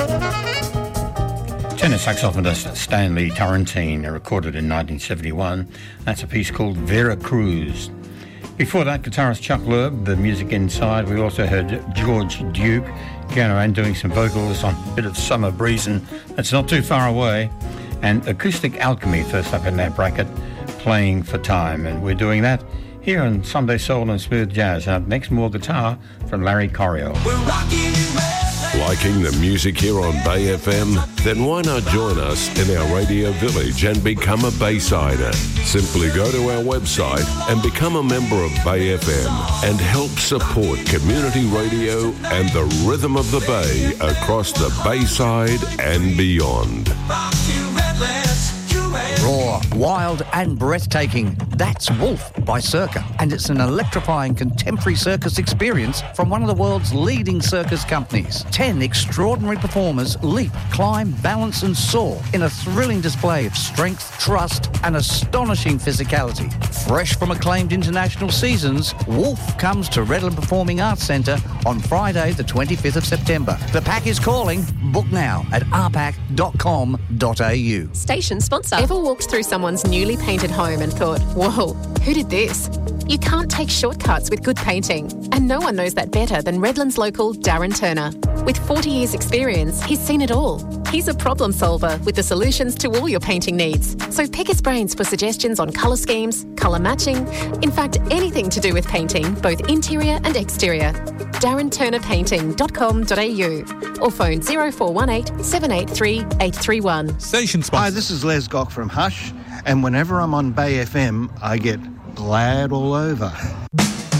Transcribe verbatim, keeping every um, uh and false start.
Tenor saxophonist Stanley Turrentine, recorded in nineteen seventy-one. That's a piece called Vera Cruz. Before that, guitarist Chuck Loeb, The Music Inside. We also heard George Duke, piano and doing some vocals on a bit of Summer Breezin', that's not too far away. And Acoustic Alchemy, first up in that bracket, Playing for Time. And we're doing that here on Sunday Soul and Smooth Jazz. Up next, more guitar from Larry Coryell. We're rocking Liking the music here on Bay F M? Then why not join us in our radio village and become a Baysider? Simply go to our website and become a member of Bay F M and help support community radio and the rhythm of the Bay across the Bayside and beyond. Raw, wild and breathtaking. That's Wolf by Circa, and it's an electrifying contemporary circus experience from one of the world's leading circus companies. Ten extraordinary performers leap, climb, balance and soar in a thrilling display of strength, trust and astonishing physicality. Fresh from acclaimed international seasons, Wolf comes to Redland Performing Arts Centre on Friday the twenty-fifth of September. The pack is calling. Book now at r pack dot com dot a u. Station sponsor. Ever walked through someone's newly painted home and thought, whoa, who did this? You can't take shortcuts with good painting. And no one knows that better than Redland's local Darren Turner. With forty years experience, he's seen it all. He's a problem solver with the solutions to all your painting needs. So pick his brains for suggestions on colour schemes, colour matching, in fact, anything to do with painting, both interior and exterior. darren turner painting dot com dot a u or phone zero four one eight, seven eight three, eight three one. Station sponsor. Hi, this is Les Gock from Hush, and whenever I'm on Bay F M, I get glad all over.